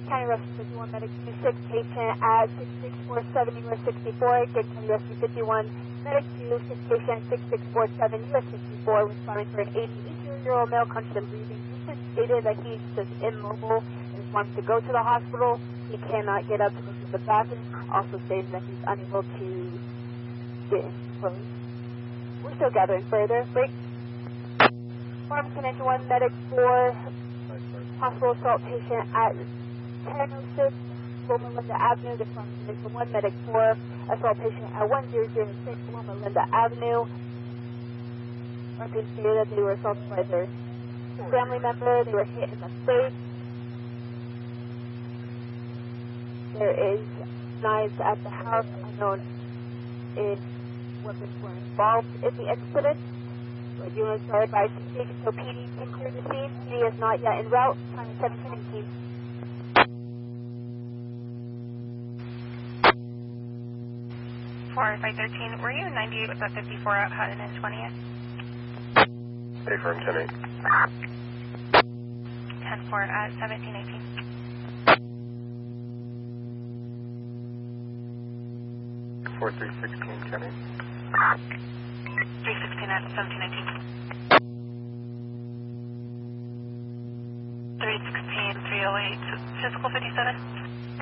County Rescue 51, Medic 26, patient at 6647, US 64. Good County Rescue 51, Medic 2, 6 patient 6647, US 64, responding for an 88-year-old male conscious and breathing. Patient stated that he is immobile and wants to go to the hospital. He cannot get up to go to the bathroom. Also stated that he's unable to get in clothes. We're still gathering further. Break. Farm Connection 1, Medic 4, possible assault patient at 1006 Loma Linda Avenue. The Farm Connection 1, Medic 4, assault patient at 1006 Loma Linda Avenue. Our patient stated that they were assaulted by their family member. They were hit in the face. There is knives at the house. Unknown if weapons were involved in the incident. Units are advised to station, so PD can clear the scene. PD is not yet en route. Time is 17:18. 4513, were you 98 with a 54 out Hutton and 20th? Affirm 10-8. 10-4 at 1718. 4316, Kenny. 316 at 1719. 316, 308, physical 57.